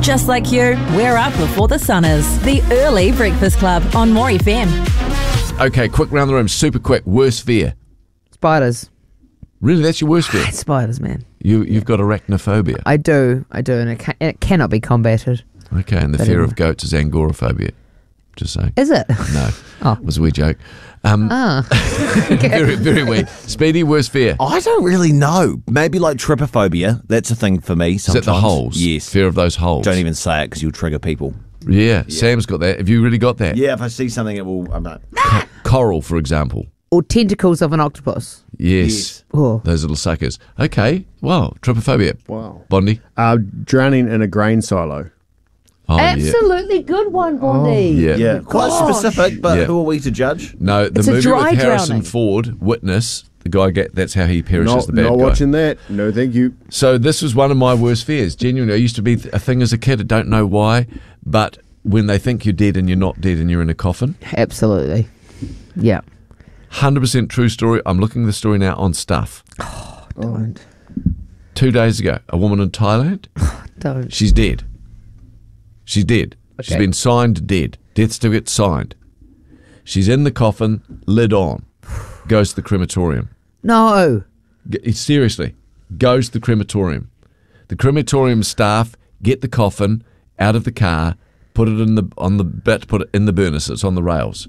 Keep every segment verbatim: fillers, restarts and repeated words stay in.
Just like you, we're up before the sun is. The Early Breakfast Club on More F M. Okay, quick round the room, super quick. Worst fear. Spiders. Really, that's your worst fear? Ah, spiders, man. You, you've got arachnophobia. I do, I do, and it, can, it cannot be combated. Okay, and the But fear anyway. of goats is angoraphobia. Just saying. Is it? No, Oh. it was a wee joke. Um, Ah. very, very wee. Speedy, worst fear. I don't really know. Maybe like trypophobia. That's a thing for me Is sometimes. it the holes? Yes. Fear of those holes. Don't even say it because you'll trigger people. Yeah, Sam's got that. Have you really got that? Yeah, if I see something, it will. I'm like, Coral, for example. Or tentacles of an octopus. Yes. Yes. Oh. Those little suckers. Okay. Wow. Trypophobia. Wow. Bondi. Uh, drowning in a grain silo. Oh, Absolutely good one, Bondi. Yeah. yeah, quite Gosh. specific, but Yeah. who are we to judge? No, the It's a movie dry with Harrison drowning. Ford, Witness, the guy get that's how he perishes, Not, the bad not guy. watching that. No, thank you. So this was one of my worst fears. Genuinely, I used to be a thing as a kid. I don't know why, but when they think you're dead and you're not dead and you're in a coffin, Absolutely. Yeah. one hundred percent true story. I'm looking at the story now on Stuff. Don't. Two days ago, a woman in Thailand, Don't. she's dead. She's dead. She's Okay. been signed dead. Death certificate signed. She's in the coffin, lid on. Goes to the crematorium. No. G- Seriously, goes to the crematorium. The crematorium staff get the coffin out of the car, put it in the on the bit, put it in the burner, so it's on the rails.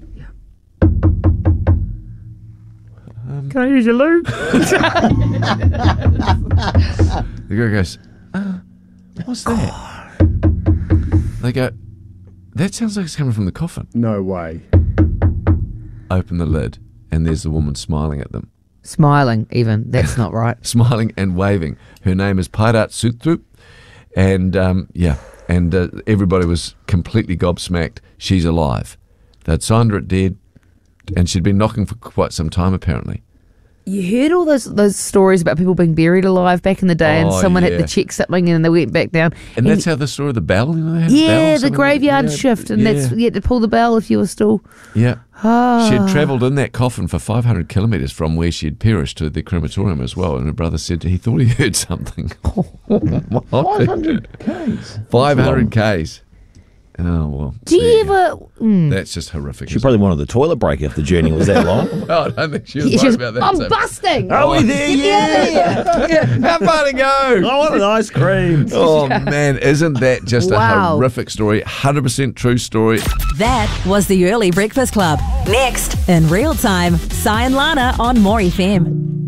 Can I use your lube? The guy goes, uh, "What's that?" They go, "That sounds like it's coming from the coffin." No way. Open the lid, and there's the woman smiling at them, Smiling, even. That's not right. smiling and waving. Her name is Pairat Sutrup, and um, yeah, and uh, everybody was completely gobsmacked. She's alive. They'd signed her at dead, and she'd been knocking for quite some time apparently. You heard all those those stories about people being buried alive back in the day, and Oh, someone yeah. had to check something and they went back down. And that's how the story of the bell, you know, they had a bell or Yeah, the something? graveyard Yeah, shift, and yeah, that's you had to pull the bell if you were still. yeah. Ah. She had travelled in that coffin for five hundred kilometres from where she had perished to the crematorium as well, and her brother said he thought he heard something. five hundred K's. five hundred Ks. Oh, well. Do there you go. ever? Mm. That's just horrific. She isn't probably wanted the toilet break if the journey was that long. it? Well, I don't think she was It's worried just, about that. I'm so- busting. Are we there yet? How far to go? I want an ice cream. Oh, man, isn't that just Wow. a horrific story? one hundred percent true story. That was the Early Breakfast Club. Next, in real time, Cy and Lana on More F M.